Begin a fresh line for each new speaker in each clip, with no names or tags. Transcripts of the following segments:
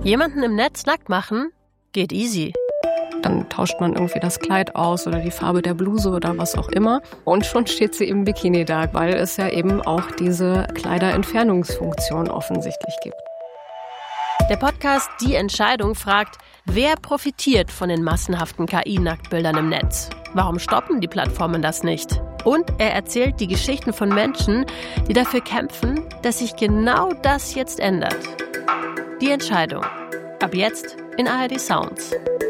Jemanden im Netz nackt machen? Geht easy.
Dann tauscht man irgendwie das Kleid aus oder die Farbe der Bluse oder was auch immer. Und schon steht sie im Bikini da, weil es ja eben auch diese Kleiderentfernungsfunktion offensichtlich gibt.
Der Podcast Die Entscheidung fragt, wer profitiert von den massenhaften KI-Nacktbildern im Netz? Warum stoppen die Plattformen das nicht? Und er erzählt die Geschichten von Menschen, die dafür kämpfen, dass sich genau das jetzt ändert. Die Entscheidung. Ab jetzt in ARD Sounds.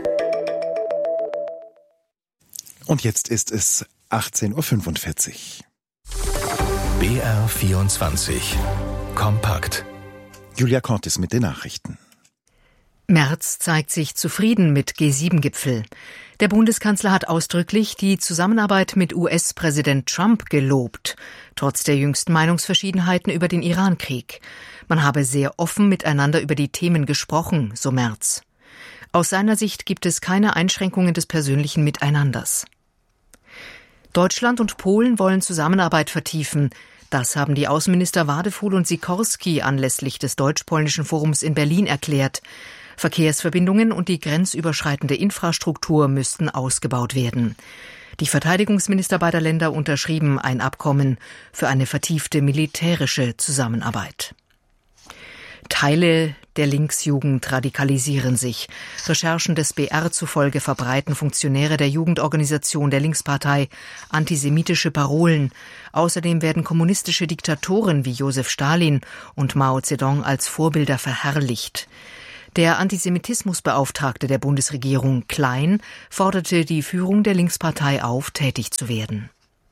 Und jetzt ist es 18.45 Uhr.
BR24 Kompakt.
Julia Cortis mit den Nachrichten.
Merz zeigt sich zufrieden mit G7-Gipfel. Der Bundeskanzler hat ausdrücklich die Zusammenarbeit mit US-Präsident Trump gelobt, trotz der jüngsten Meinungsverschiedenheiten über den Iran-Krieg. Man habe sehr offen miteinander über die Themen gesprochen, so Merz. Aus seiner Sicht gibt es keine Einschränkungen des persönlichen Miteinanders. Deutschland und Polen wollen Zusammenarbeit vertiefen. Das haben die Außenminister Wadefuhl und Sikorski anlässlich des Deutsch-Polnischen Forums in Berlin erklärt. Verkehrsverbindungen und die grenzüberschreitende Infrastruktur müssten ausgebaut werden. Die Verteidigungsminister beider Länder unterschrieben ein Abkommen für eine vertiefte militärische Zusammenarbeit. Teile der Linksjugend radikalisieren sich. Recherchen des BR zufolge verbreiten Funktionäre der Jugendorganisation der Linkspartei antisemitische Parolen. Außerdem werden kommunistische Diktatoren wie Josef Stalin und Mao Zedong als Vorbilder verherrlicht. Der Antisemitismusbeauftragte der Bundesregierung Klein forderte die Führung der Linkspartei auf, tätig zu werden.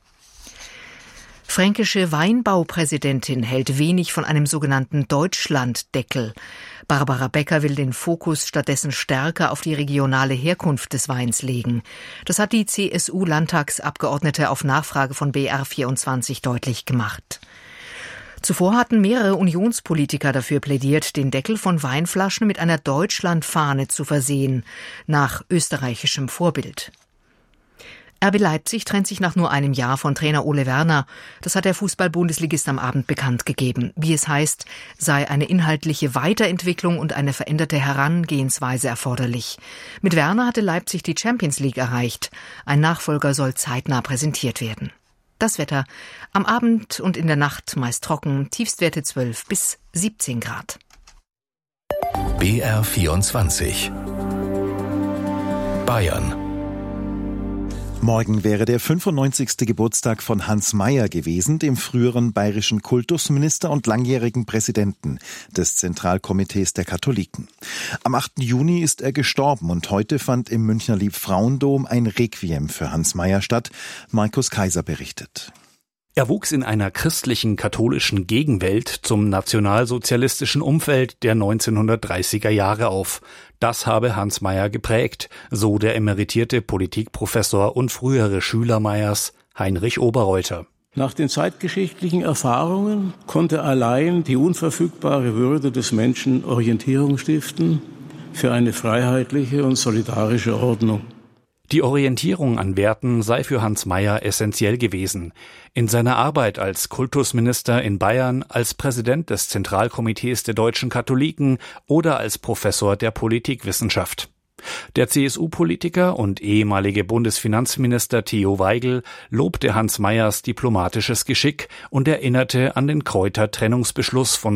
Fränkische Weinbaupräsidentin hält wenig von einem sogenannten Deutschlanddeckel. Barbara Becker will den Fokus stattdessen stärker auf die regionale Herkunft des Weins legen. Das hat die CSU-Landtagsabgeordnete auf Nachfrage von BR24 deutlich gemacht. Zuvor hatten mehrere Unionspolitiker dafür plädiert, den Deckel von Weinflaschen mit einer Deutschlandfahne zu versehen, nach österreichischem Vorbild. RB Leipzig trennt sich nach nur einem Jahr von Trainer Ole Werner. Das hat der Fußball-Bundesligist am Abend bekannt gegeben. Wie es heißt, sei eine inhaltliche Weiterentwicklung und eine veränderte Herangehensweise erforderlich. Mit Werner hatte Leipzig die Champions League erreicht. Ein Nachfolger soll zeitnah präsentiert werden. Das Wetter. Am Abend und in der Nacht meist trocken, Tiefstwerte 12 bis 17 Grad.
BR24 Bayern.
Morgen wäre der 95. Geburtstag von Hans Mayer gewesen, dem früheren bayerischen Kultusminister und langjährigen Präsidenten des Zentralkomitees der Katholiken. Am 8. Juni ist er gestorben und heute fand im Münchner Liebfrauendom ein Requiem für Hans Mayer statt. Markus Kaiser berichtet.
Er wuchs in einer christlichen katholischen Gegenwelt zum nationalsozialistischen Umfeld der 1930er Jahre auf. Das habe Hans Mayer geprägt, so der emeritierte Politikprofessor und frühere Schüler Mayers, Heinrich Oberreuter.
Nach den zeitgeschichtlichen Erfahrungen konnte allein die unverfügbare Würde des Menschen Orientierung stiften für eine freiheitliche und solidarische Ordnung.
Die Orientierung an Werten sei für Hans Mayer essentiell gewesen. In seiner Arbeit als Kultusminister in Bayern, als Präsident des Zentralkomitees der deutschen Katholiken oder als Professor der Politikwissenschaft. Der CSU-Politiker und ehemalige Bundesfinanzminister Theo Weigel lobte Hans Mayers diplomatisches Geschick und erinnerte an den Kräuter-Trennungsbeschluss von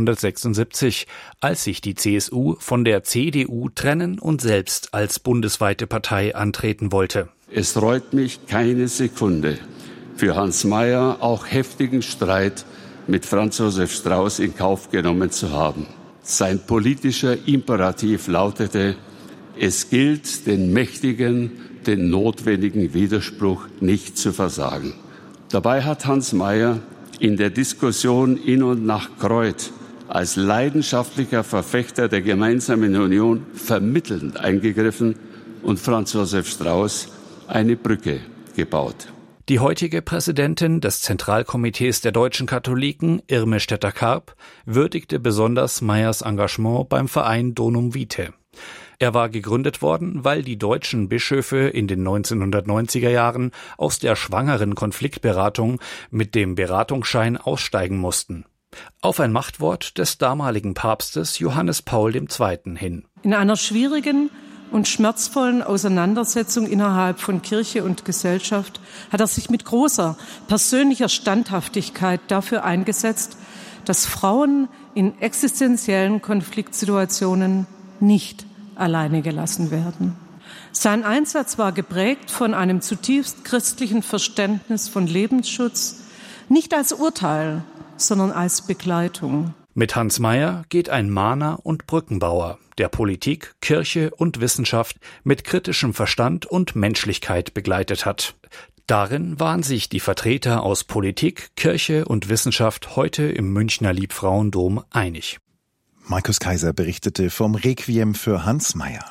1976, als sich die CSU von der CDU trennen und selbst als bundesweite Partei antreten wollte.
Es reut mich keine Sekunde, für Hans Mayer auch heftigen Streit mit Franz Josef Strauß in Kauf genommen zu haben. Sein politischer Imperativ lautete: Es gilt, den Mächtigen den notwendigen Widerspruch nicht zu versagen. Dabei hat Hans Mayer in der Diskussion in und nach Kreuth als leidenschaftlicher Verfechter der gemeinsamen Union vermittelnd eingegriffen und Franz Josef Strauß eine Brücke gebaut.
Die heutige Präsidentin des Zentralkomitees der deutschen Katholiken, Irme Stetter-Karp, würdigte besonders Mayers Engagement beim Verein Donum Vitae. Er war gegründet worden, weil die deutschen Bischöfe in den 1990er Jahren aus der schwangeren Konfliktberatung mit dem Beratungsschein aussteigen mussten. Auf ein Machtwort des damaligen Papstes Johannes Paul II. Hin.
In einer schwierigen und schmerzvollen Auseinandersetzung innerhalb von Kirche und Gesellschaft hat er sich mit großer persönlicher Standhaftigkeit dafür eingesetzt, dass Frauen in existenziellen Konfliktsituationen nicht alleine gelassen werden. Sein Einsatz war geprägt von einem zutiefst christlichen Verständnis von Lebensschutz, nicht als Urteil, sondern als Begleitung.
Mit Hans Mayer geht ein Mahner und Brückenbauer, der Politik, Kirche und Wissenschaft mit kritischem Verstand und Menschlichkeit begleitet hat. Darin waren sich die Vertreter aus Politik, Kirche und Wissenschaft heute im Münchner Liebfrauendom einig.
Markus Kaiser berichtete vom Requiem für Hans Mayer.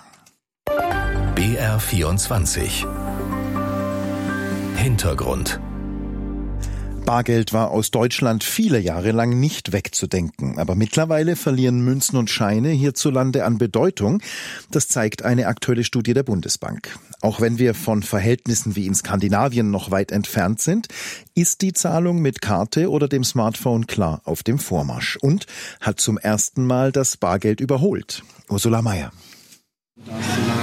BR24 Hintergrund.
Bargeld war aus Deutschland viele Jahre lang nicht wegzudenken. Aber mittlerweile verlieren Münzen und Scheine hierzulande an Bedeutung. Das zeigt eine aktuelle Studie der Bundesbank. Auch wenn wir von Verhältnissen wie in Skandinavien noch weit entfernt sind, ist die Zahlung mit Karte oder dem Smartphone klar auf dem Vormarsch und hat zum ersten Mal das Bargeld überholt. Ursula Mayer.
Das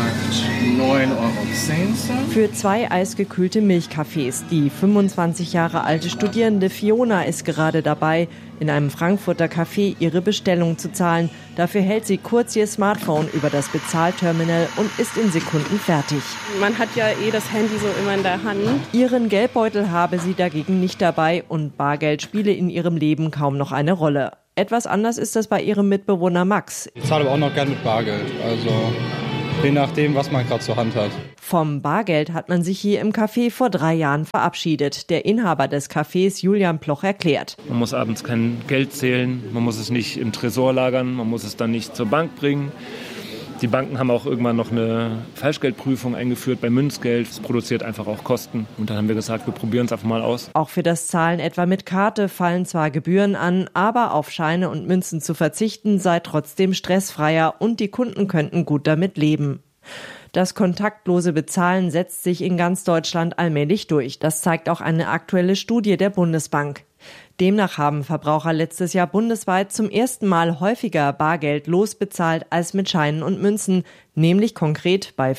lag 9,10 €.
Für 2 eisgekühlte Milchkaffees. Die 25 Jahre alte Studierende Fiona ist gerade dabei, in einem Frankfurter Café ihre Bestellung zu zahlen. Dafür hält sie kurz ihr Smartphone über das Bezahlterminal und ist in Sekunden fertig.
Man hat ja das Handy so immer in der Hand.
Ihren Geldbeutel habe sie dagegen nicht dabei und Bargeld spiele in ihrem Leben kaum noch eine Rolle. Etwas anders ist das bei ihrem Mitbewohner Max.
Ich zahle aber auch noch gern mit Bargeld, also je nachdem, was man gerade zur Hand hat.
Vom Bargeld hat man sich hier im Café vor 3 Jahren verabschiedet. Der Inhaber des Cafés, Julian Ploch, erklärt.
Man muss abends kein Geld zählen, man muss es nicht im Tresor lagern, man muss es dann nicht zur Bank bringen. Die Banken haben auch irgendwann noch eine Falschgeldprüfung eingeführt bei Münzgeld. Das produziert einfach auch Kosten. Und dann haben wir gesagt, wir probieren es einfach mal aus.
Auch für das Zahlen etwa mit Karte fallen zwar Gebühren an, aber auf Scheine und Münzen zu verzichten sei trotzdem stressfreier und die Kunden könnten gut damit leben. Das kontaktlose Bezahlen setzt sich in ganz Deutschland allmählich durch. Das zeigt auch eine aktuelle Studie der Bundesbank. Demnach haben Verbraucher letztes Jahr bundesweit zum ersten Mal häufiger Bargeld losbezahlt als mit Scheinen und Münzen, nämlich konkret bei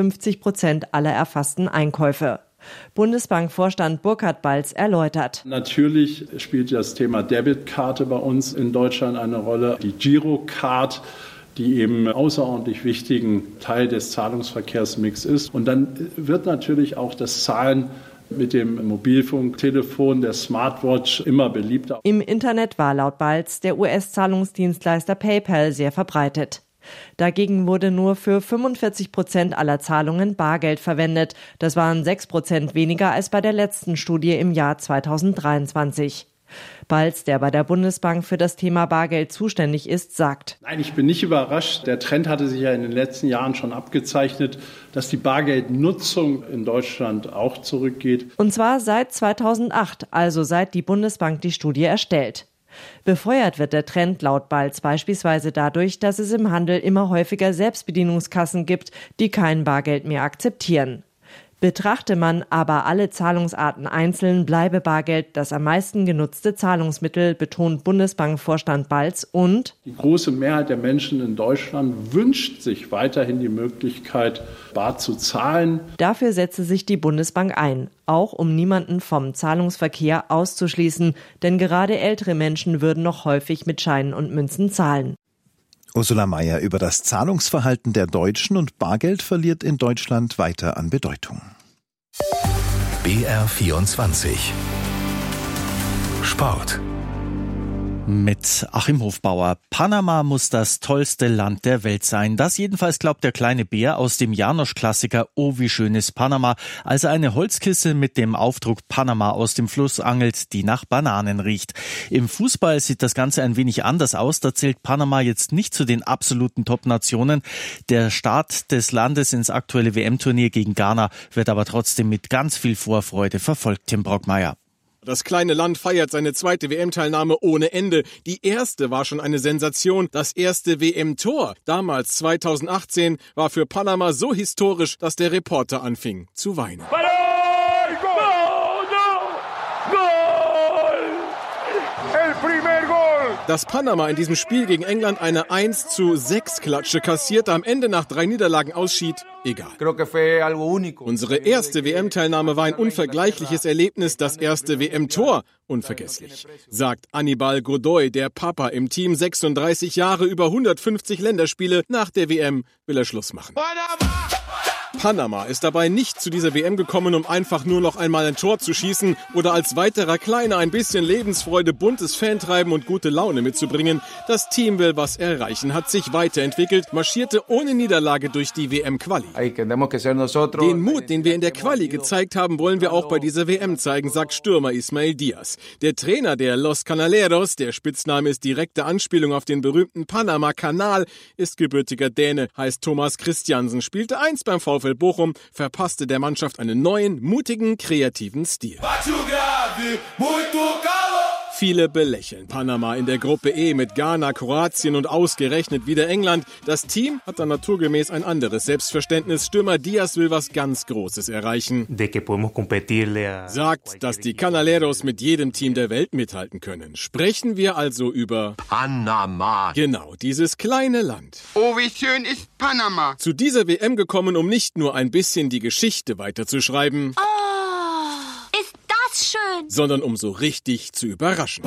55% aller erfassten Einkäufe. Bundesbankvorstand Burkhard Balz erläutert.
Natürlich spielt das Thema Debitkarte bei uns in Deutschland eine Rolle. Die Girocard, die eben außerordentlich wichtigen Teil des Zahlungsverkehrsmix ist. Und dann wird natürlich auch das Zahlen mit dem Mobilfunktelefon, der Smartwatch immer beliebter.
Im Internet war laut Balz der US-Zahlungsdienstleister PayPal sehr verbreitet. Dagegen wurde nur für 45% aller Zahlungen Bargeld verwendet. Das waren 6% weniger als bei der letzten Studie im Jahr 2023. Balz, der bei der Bundesbank für das Thema Bargeld zuständig ist, sagt:
Nein, ich bin nicht überrascht. Der Trend hatte sich ja in den letzten Jahren schon abgezeichnet, dass die Bargeldnutzung in Deutschland auch zurückgeht.
Und zwar seit 2008, also seit die Bundesbank die Studie erstellt. Befeuert wird der Trend laut Balz beispielsweise dadurch, dass es im Handel immer häufiger Selbstbedienungskassen gibt, die kein Bargeld mehr akzeptieren. Betrachte man aber alle Zahlungsarten einzeln, bleibe Bargeld das am meisten genutzte Zahlungsmittel, betont Bundesbankvorstand Balz. Und
die große Mehrheit der Menschen in Deutschland wünscht sich weiterhin die Möglichkeit, bar zu zahlen.
Dafür setze sich die Bundesbank ein, auch um niemanden vom Zahlungsverkehr auszuschließen, denn gerade ältere Menschen würden noch häufig mit Scheinen und Münzen zahlen.
Ursula Mayer über das Zahlungsverhalten der Deutschen und Bargeld verliert in Deutschland weiter an Bedeutung.
BR24 Sport.
Mit Achim Hofbauer. Panama muss das tollste Land der Welt sein. Das jedenfalls glaubt der kleine Bär aus dem Janosch-Klassiker Oh, wie schön ist Panama, als er eine Holzkiste mit dem Aufdruck Panama aus dem Fluss angelt, die nach Bananen riecht. Im Fußball sieht das Ganze ein wenig anders aus. Da zählt Panama jetzt nicht zu den absoluten Top-Nationen. Der Start des Landes ins aktuelle WM-Turnier gegen Ghana wird aber trotzdem mit ganz viel Vorfreude verfolgt. Tim Brockmeier.
Das kleine Land feiert seine zweite WM-Teilnahme ohne Ende. Die erste war schon eine Sensation. Das erste WM-Tor, damals 2018, war für Panama so historisch, dass der Reporter anfing zu weinen.
El primer gol
Dass Panama in diesem Spiel gegen England eine 1:6-Klatsche kassierte, am Ende nach 3 Niederlagen ausschied, egal. Unsere erste WM-Teilnahme war ein unvergleichliches Erlebnis, das erste WM-Tor unvergesslich, sagt Aníbal Godoy, der Papa im Team, 36 Jahre, über 150 Länderspiele. Nach der WM will er Schluss machen. Panama ist dabei nicht zu dieser WM gekommen, um einfach nur noch einmal ein Tor zu schießen oder als weiterer Kleiner ein bisschen Lebensfreude, buntes Fantreiben und gute Laune mitzubringen. Das Team will was erreichen, hat sich weiterentwickelt, marschierte ohne Niederlage durch die WM-Quali. Den Mut, den wir in der Quali gezeigt haben, wollen wir auch bei dieser WM zeigen, sagt Stürmer Ismael Díaz. Der Trainer der Los Canaleros, der Spitzname ist direkte Anspielung auf den berühmten Panama-Kanal, ist gebürtiger Däne, heißt Thomas Christiansen, spielte einst beim VfL Bochum, verpasste der Mannschaft einen neuen, mutigen, kreativen Stil. Viele belächeln Panama in der Gruppe E mit Ghana, Kroatien und ausgerechnet wieder England. Das Team hat dann naturgemäß ein anderes Selbstverständnis. Stürmer Díaz will was ganz Großes erreichen. Sagt, dass die Canaleros mit jedem Team der Welt mithalten können. Sprechen wir also über Panama. Genau, dieses kleine Land.
Oh, wie schön ist Panama.
Zu dieser WM gekommen, um nicht nur ein bisschen die Geschichte weiterzuschreiben.
Schön.
Sondern um so richtig zu überraschen.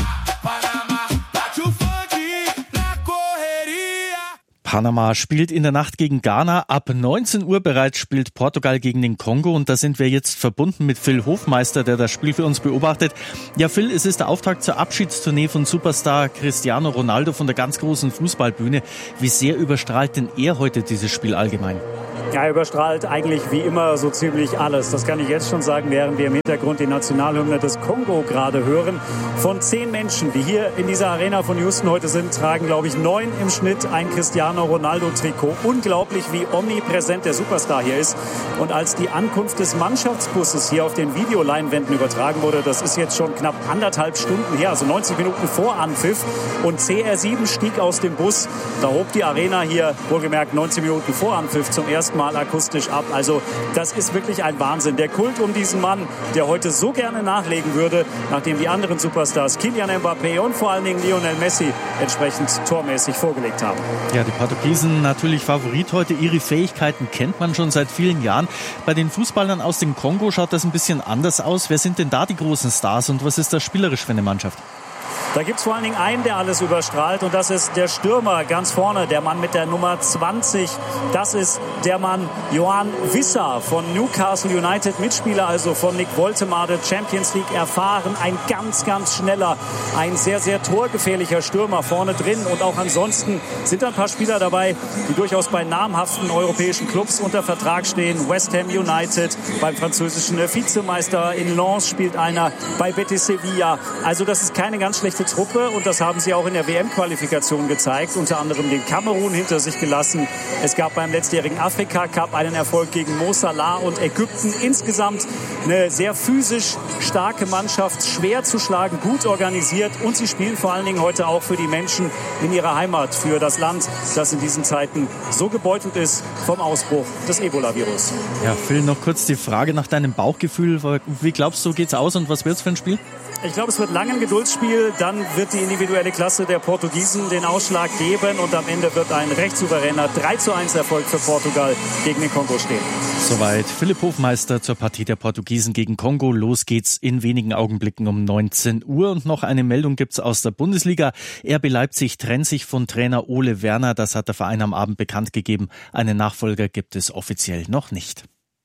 Panama spielt in der Nacht gegen Ghana. Ab 19 Uhr bereits spielt Portugal gegen den Kongo. Und da sind wir jetzt verbunden mit Phil Hofmeister, der das Spiel für uns beobachtet. Ja, Phil, es ist der Auftakt zur Abschiedstournee von Superstar Cristiano Ronaldo von der ganz großen Fußballbühne. Wie sehr überstrahlt denn er heute dieses Spiel allgemein?
Er überstrahlt eigentlich wie immer so ziemlich alles. Das kann ich jetzt schon sagen, während wir im Hintergrund die Nationalhymne des Kongo gerade hören. Von 10 Menschen, die hier in dieser Arena von Houston heute sind, tragen, glaube ich, 9 im Schnitt ein Cristiano Ronaldo-Trikot. Unglaublich, wie omnipräsent der Superstar hier ist. Und als die Ankunft des Mannschaftsbusses hier auf den Videoleinwänden übertragen wurde, das ist jetzt schon knapp 1,5 Stunden her, also 90 Minuten vor Anpfiff. Und CR7 stieg aus dem Bus. Da hob die Arena hier, wohlgemerkt 90 Minuten vor Anpfiff, zum ersten Mal akustisch ab. Also das ist wirklich ein Wahnsinn. Der Kult um diesen Mann, der heute so gerne nachlegen würde, nachdem die anderen Superstars Kylian Mbappé und vor allen Dingen Lionel Messi entsprechend tormäßig vorgelegt haben.
Ja, die Portugiesen natürlich Favorit heute. Ihre Fähigkeiten kennt man schon seit vielen Jahren. Bei den Fußballern aus dem Kongo schaut das ein bisschen anders aus. Wer sind denn da die großen Stars und was ist das spielerisch für eine Mannschaft?
Da gibt es vor allen Dingen einen, der alles überstrahlt, und das ist der Stürmer ganz vorne, der Mann mit der Nummer 20. Das ist der Mann Yoane Wissa von Newcastle United, Mitspieler also von Nick Woltemade, Champions League erfahren, ein ganz, ganz schneller, ein sehr, sehr torgefährlicher Stürmer vorne drin. Und auch ansonsten sind ein paar Spieler dabei, die durchaus bei namhaften europäischen Clubs unter Vertrag stehen. West Ham United, beim französischen Vizemeister in Lens spielt einer, bei Betis Sevilla. Also das ist keine ganz schlechte Truppe, und das haben sie auch in der WM-Qualifikation gezeigt, unter anderem den Kamerun hinter sich gelassen. Es gab beim letztjährigen Afrika-Cup einen Erfolg gegen Mo Salah und Ägypten. Insgesamt eine sehr physisch starke Mannschaft, schwer zu schlagen, gut organisiert, und sie spielen vor allen Dingen heute auch für die Menschen in ihrer Heimat, für das Land, das in diesen Zeiten so gebeutelt ist vom Ausbruch des Ebola-Virus.
Ja, Phil, noch kurz die Frage nach deinem Bauchgefühl. Wie glaubst du, geht's aus und was wird's für ein Spiel?
Ich glaube, es wird lange ein Geduldsspiel. Dann wird die individuelle Klasse der Portugiesen den Ausschlag geben, und am Ende wird ein recht souveräner 3:1 Erfolg für Portugal gegen den Kongo stehen.
Soweit Philipp Hofmeister zur Partie der Portugiesen gegen Kongo. Los geht's in wenigen Augenblicken um 19 Uhr. Und noch eine Meldung gibt's aus der Bundesliga. RB Leipzig trennt sich von Trainer Ole Werner. Das hat der Verein am Abend bekannt gegeben. Einen Nachfolger gibt es offiziell noch nicht.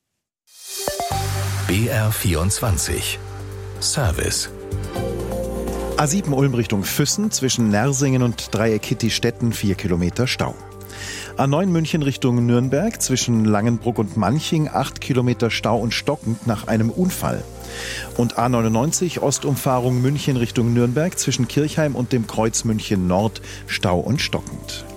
BR24 Service.
A7 Ulm Richtung Füssen, zwischen Nersingen und Dreieck-Hitti-Stetten 4 Kilometer Stau. A9 München Richtung Nürnberg, zwischen Langenbruck und Manching 8 Kilometer Stau und stockend nach einem Unfall. Und A99 Ostumfahrung München Richtung Nürnberg, zwischen Kirchheim und dem Kreuz München Nord Stau und stockend.